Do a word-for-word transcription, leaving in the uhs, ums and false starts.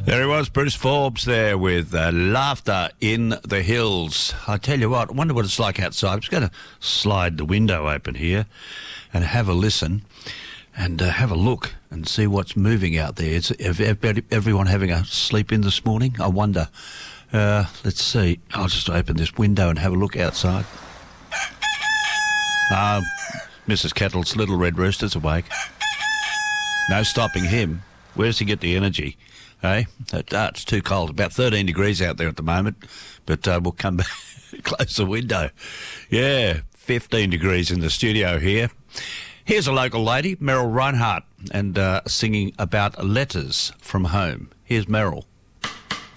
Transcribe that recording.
There he was, Bruce Forbes there with uh, Laughter in the Hills. I tell you what, I wonder what it's like outside. I'm just going to slide the window open here and have a listen and uh, have a look and see what's moving out there. Is everyone having a sleep in this morning? I wonder. Uh, let's see. I'll just open this window and have a look outside. Uh, Missus Kettle's little red rooster's awake. No stopping him. Where does he get the energy? Eh? That, uh, it's too cold. About thirteen degrees out there at the moment, but uh, we'll come back, close the window. Yeah, fifteen degrees in the studio here. Here's a local lady, Meryl Reinhardt, and uh, singing about letters from home. Here's Meryl.